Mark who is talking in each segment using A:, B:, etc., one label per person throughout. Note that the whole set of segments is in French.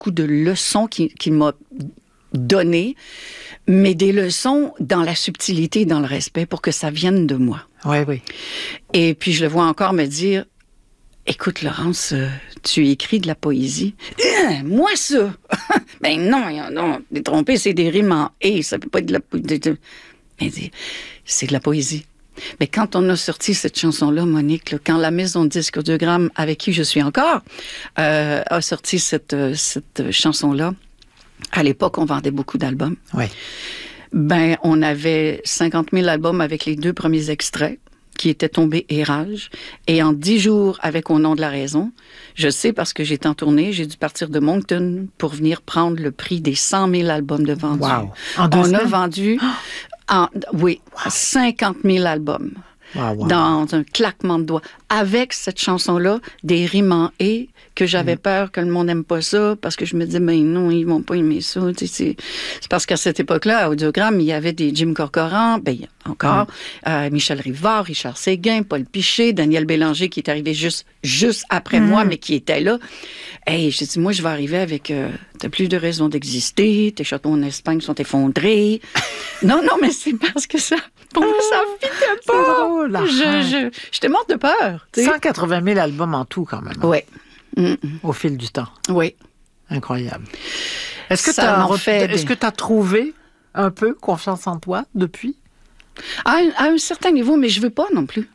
A: beaucoup de leçons qu'il m'a données, mais des leçons dans la subtilité et dans le respect pour que ça vienne de moi.
B: Oui, oui.
A: Et puis, je le vois encore me dire, écoute, Laurence, tu écris de la poésie. Moi, ça! Ben non, t'es trompé, c'est des rimes en « et », ça peut pas être de la poésie. Mais c'est de la poésie. Mais quand on a sorti cette chanson-là, Monique, là, quand la maison de disques Audiogramme, avec qui je suis encore, a sorti cette chanson-là, à l'époque, on vendait beaucoup d'albums.
B: Oui.
A: Ben, on avait 50 000 albums avec les 2 premiers extraits qui étaient tombés et rage. Et en 10 jours, avec Au nom de la raison, je sais parce que j'étais en tournée, j'ai dû partir de Moncton pour venir prendre le prix des 100 000 albums de vendus.
B: Wow.
A: On a vendu, 50 000 albums.
B: Wow.
A: Dans un claquement de doigts. Avec cette chanson-là, des rimes en « et », que j'avais peur que le monde n'aime pas ça, parce que je me disais, ben non, ils vont pas aimer ça. C'est parce qu'à cette époque-là, à Audiogramme, il y avait des Jim Corcoran, ben encore, Michel Rivard, Richard Séguin, Paul Piché, Daniel Bélanger, qui est arrivé juste après moi, mais qui était là. Hey, j'ai dit, moi, je vais arriver avec t'as plus de raison d'exister, tes châteaux en Espagne sont effondrés. non, mais c'est parce que ça, pour moi, ça fitait pas.
B: C'est drôle.
A: J'étais morte de peur.
B: 180 000 albums en tout, quand même.
A: Oui.
B: Au fil du temps.
A: Oui.
B: Incroyable. Est-ce que tu as trouvé un peu confiance en toi depuis?
A: À un certain niveau, mais je veux pas non plus.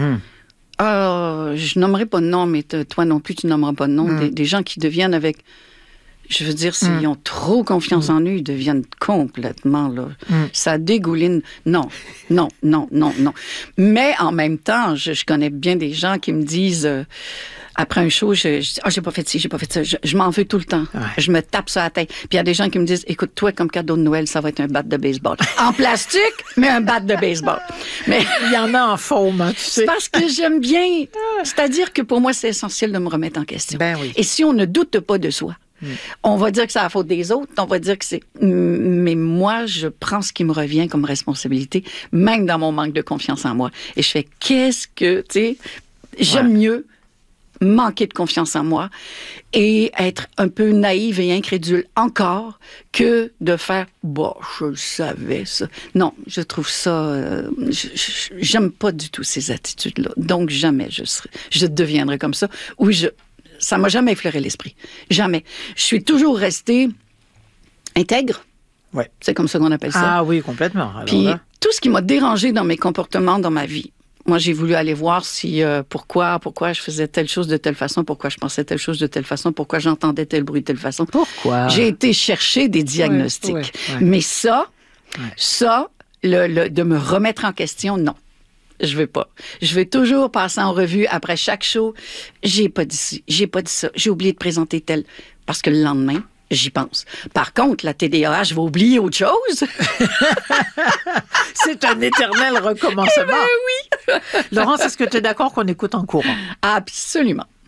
A: Je nommerai pas de nom, mais toi non plus, tu nommeras pas de nom. Des gens qui deviennent avec... Je veux dire, s'ils ont trop confiance en eux, ils deviennent complètement, là. Ça dégouline. Non. Mais en même temps, je connais bien des gens qui me disent... après un show, je dis, j'ai pas fait ci, j'ai pas fait ça. Je m'en veux tout le temps. Ouais. Je me tape sur la tête. Puis il y a des gens qui me disent, écoute, toi, comme cadeau de Noël, ça va être un bat de baseball. En plastique, mais un bat de baseball. Mais
B: il y en a en faume, hein, tu sais.
A: C'est parce que j'aime bien. C'est-à-dire que pour moi, c'est essentiel de me remettre en question.
B: Ben oui.
A: Et si on ne doute pas de soi, on va dire que c'est la faute des autres, on va dire que c'est... Mais moi, je prends ce qui me revient comme responsabilité, même dans mon manque de confiance en moi. Et je fais, qu'est-ce que, tu sais, j'aime mieux manquer de confiance en moi et être un peu naïve et incrédule encore que de faire « Bah, je le savais, ça ». Non, je trouve ça... j'aime pas du tout ces attitudes-là. Donc, jamais je deviendrai comme ça. Ça m'a jamais effleuré l'esprit. Jamais. Je suis toujours restée intègre.
B: Ouais.
A: C'est comme ça qu'on appelle ça.
B: Ah oui, complètement. Alors
A: puis,
B: là...
A: tout ce qui m'a dérangé dans mes comportements, dans ma vie, moi, j'ai voulu aller voir si pourquoi je faisais telle chose de telle façon, pourquoi je pensais telle chose de telle façon, pourquoi j'entendais tel bruit de telle façon.
B: Pourquoi?
A: J'ai été chercher des diagnostics.
B: Ouais.
A: Mais ça, de me remettre en question, non. Je veux pas. Je vais toujours passer en revue après chaque show. J'ai pas dit ci, j'ai pas dit ça, j'ai oublié de présenter tel. Parce que le lendemain, j'y pense. Par contre, la TDAH va oublier autre chose.
B: C'est un éternel recommencement.
A: Eh ben oui.
B: Laurence, est-ce que tu es d'accord qu'on écoute en courant?
A: Absolument.